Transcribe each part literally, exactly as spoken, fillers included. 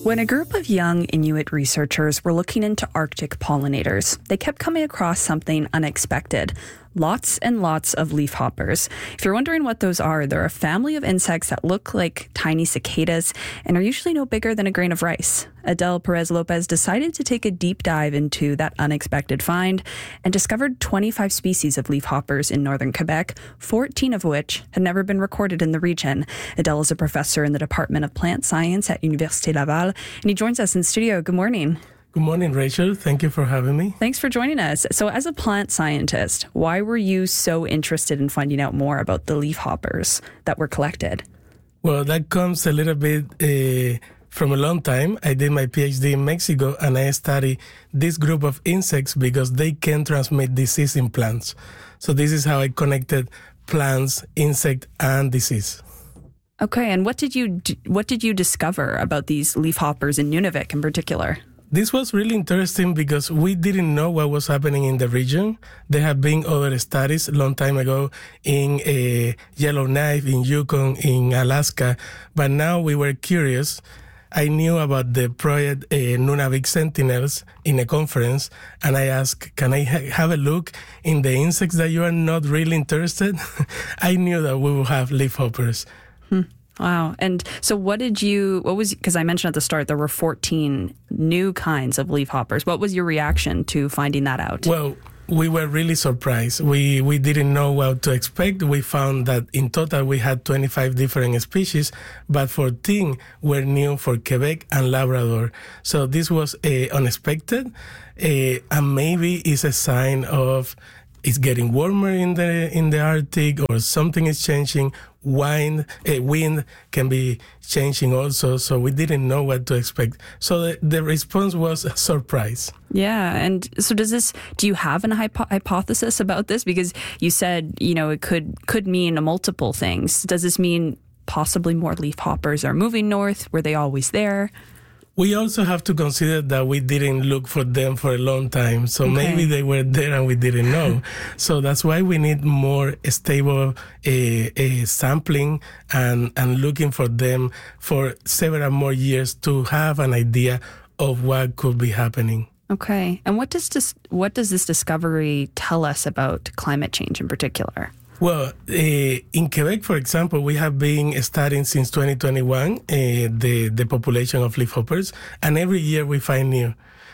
When a group of young Inuit researchers were looking into Arctic pollinators, they kept coming across something unexpected. Lots and lots of leafhoppers. If you're wondering what those are, they're a family of insects that look like tiny cicadas and are usually no bigger than a grain of rice. Adele Perez Lopez decided to take a deep dive into that unexpected find and discovered twenty-five species of leafhoppers in northern Quebec, fourteen of which had never been recorded in the region. Adele is a professor in the Department of Plant Science at Université Laval, and he joins us in studio. Good morning. Good morning, Rachel. Thank you for having me. Thanks for joining us. So as a plant scientist, why were you so interested in finding out more about the leafhoppers that were collected? Well, that comes a little bit uh, from a long time. I did my PhD in Mexico, and I study this group of insects because they can transmit disease in plants. So this is how I connected plants, insect, and disease. Okay, and what did you what did you discover about these leafhoppers in Nunavik in particular? This was really interesting because we didn't know what was happening in the region. There have been other studies a long time ago in uh, Yellowknife, in Yukon, in Alaska, but now we were curious. I knew about the project uh, Nunavik Sentinels in a conference, and I asked, can I ha- have a look in the insects that you are not really interested? I knew that we would have leafhoppers. Hmm. Wow. And so what did you, what was, because I mentioned at the start, there were fourteen new kinds of leafhoppers. What was your reaction to finding that out? Well, we were really surprised. We we didn't know what to expect. We found that in total we had twenty-five different species, but fourteen were new for Quebec and Labrador. So this was uh, unexpected, uh, and maybe it's a sign of it's getting warmer in the in the Arctic, or something is changing. Wind, uh, wind can be changing also, so we didn't know what to expect. So the, the response was a surprise. Yeah, and so does this, do you have an hypo- hypothesis about this? Because you said, you know, it could could mean multiple things. Does this mean possibly more leafhoppers are moving north? Were they always there? We also have to consider that we didn't look for them for a long time. So okay. Maybe they were there and we didn't know. So that's why we need more stable uh, uh, sampling and, and looking for them for several more years to have an idea of what could be happening. Okay. And what does this, what does this discovery tell us about climate change in particular? Well, uh, in Quebec, for example, we have been studying since twenty twenty-one uh, the, the population of leafhoppers, and every year we find new.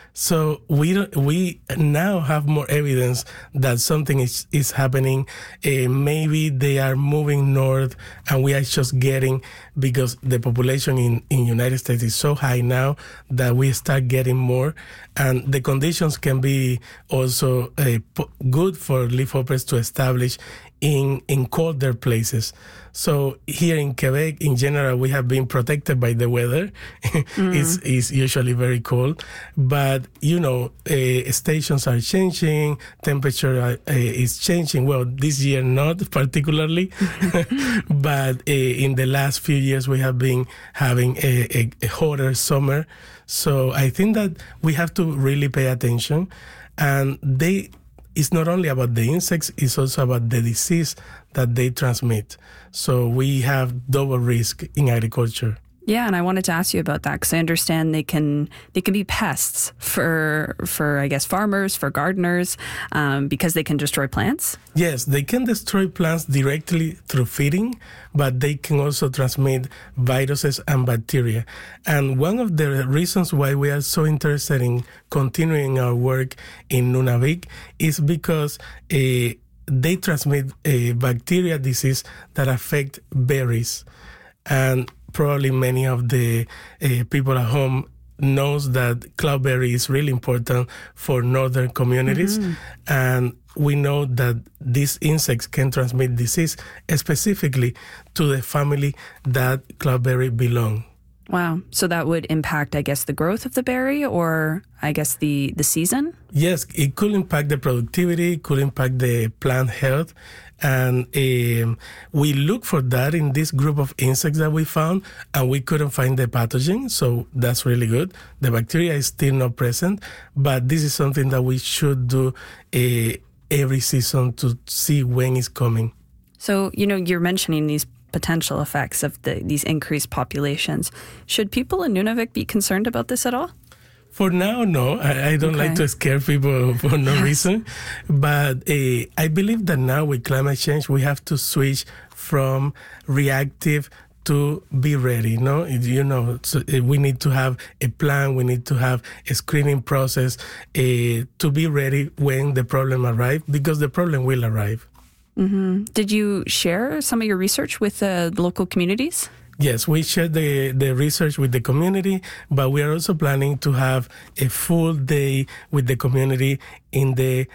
So we don't, we now have more evidence that something is, is happening. Uh, maybe they are moving north, and we are just getting, because the population in in United States is so high now that we start getting more, and the conditions can be also uh, good for leafhoppers to establish in in colder places. So here in Quebec, in general, we have been protected by the weather. Mm. it's, it's usually very cold. But, you know, uh, stations are changing, temperature uh, is changing. Well, this year not particularly, but uh, in the last few years, we have been having a, a, a hotter summer. So I think that we have to really pay attention. And they... It's not only about the insects, it's also about the disease that they transmit. So we have double risk in agriculture. Yeah, and I wanted to ask you about that because I understand they can they can be pests for for I guess farmers, for gardeners, um, because they can destroy plants. Yes, they can destroy plants directly through feeding, but they can also transmit viruses and bacteria. And one of the reasons why we are so interested in continuing our work in Nunavik is because uh, they transmit a bacteria disease that affect berries. And probably many of the uh, people at home knows that cloudberry is really important for northern communities. Mm-hmm. And we know that these insects can transmit disease specifically to the family that cloudberry belong. Wow. So that would impact, I guess, the growth of the berry, or I guess the, the season? Yes, it could impact the productivity, could impact the plant health. And um, we look for that in this group of insects that we found, and we couldn't find the pathogen. So that's really good. The bacteria is still not present, but this is something that we should do uh, every season to see when it's coming. So, you know, you're mentioning these potential effects of the, these increased populations. Should people in Nunavik be concerned about this at all? For now, no. I, I don't okay. like to scare people for no yes. reason. But uh, I believe that now with climate change, we have to switch from reactive to be ready. No, you know, so we need to have a plan. We need to have a screening process uh, to be ready when the problem arrives, because the problem will arrive. Mm-hmm. Did you share some of your research with uh, the local communities? Yes, we share the, the research with the community, but we are also planning to have a full day with the community in the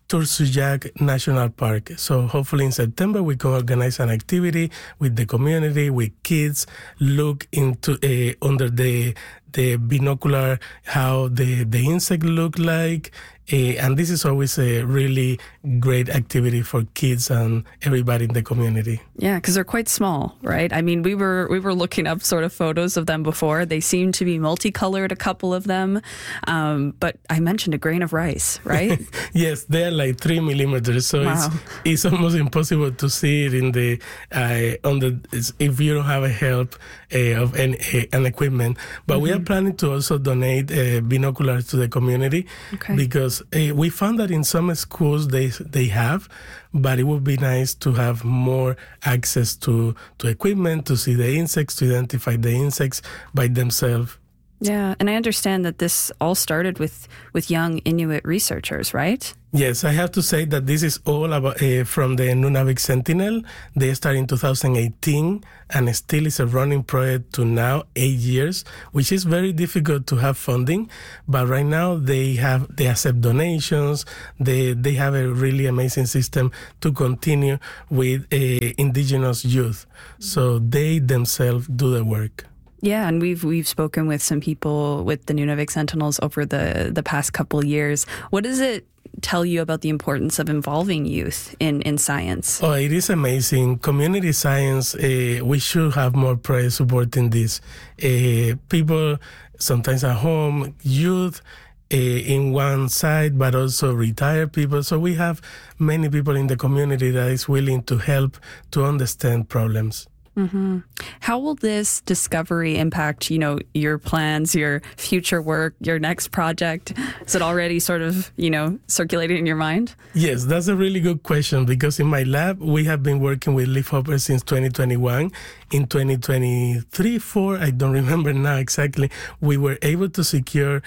Tursujak National Park. So hopefully in September we can organize an activity with the community, with kids, look into uh, under the the binocular how the, the insect look like. Uh, and this is always a really great activity for kids and everybody in the community. Yeah, because they're quite small, right? I mean, we were we were looking up sort of photos of them before. They seem to be multicolored, a couple of them. Um, but I mentioned a grain of rice, right? Yes, they're like three millimeters, so wow. it's it's almost impossible to see it in the uh, on the if you don't have a help uh, of any uh, an equipment. But mm-hmm. we are planning to also donate uh, binoculars to the community okay. because uh, we found that in some schools they they have, but it would be nice to have more access to, to equipment to see the insects, to identify the insects by themselves. Yeah, and I understand that this all started with, with young Inuit researchers, right? Yes, I have to say that this is all about uh, from the Nunavik Sentinel. They started in two thousand eighteen and still is a running project to now, eight years, which is very difficult to have funding. But right now they have they accept donations. They they have a really amazing system to continue with uh, indigenous youth. So they themselves do the work. Yeah, and we've we've spoken with some people with the Nunavik Sentinels over the, the past couple years. What does it tell you about the importance of involving youth in, in science? Oh, it is amazing. Community science, uh, we should have more projects supporting this. Uh, people sometimes at home, youth, Uh, in one side, but also retired people. So we have many people in the community that is willing to help to understand problems. Mm-hmm. How will this discovery impact, you know, your plans, your future work, your next project? Is it already sort of, you know, circulating in your mind? Yes, that's a really good question, because in my lab, we have been working with leafhoppers since twenty twenty-one. In twenty twenty-three, four, I don't remember now exactly, we were able to secure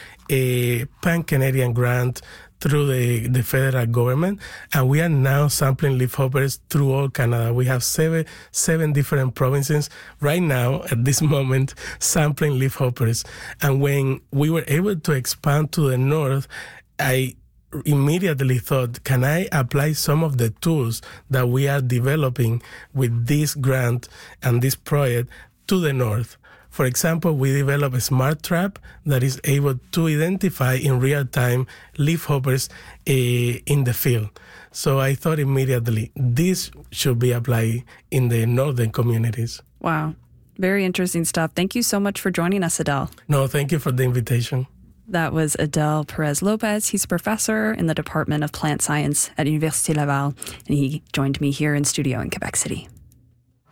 a Pan-Canadian grant through the, the federal government, and we are now sampling leafhoppers through all Canada. We have seven seven different provinces right now at this moment sampling leafhoppers. And when we were able to expand to the north, I immediately thought, can I apply some of the tools that we are developing with this grant and this project to the north? For example, we developed a smart trap that is able to identify in real time leafhoppers uh, in the field. So I thought immediately this should be applied in the northern communities. Wow. Very interesting stuff. Thank you so much for joining us, Adel. No, thank you for the invitation. That was Adel Perez Lopez. He's a professor in the Department of Plant Science at Université Laval, and he joined me here in studio in Quebec City.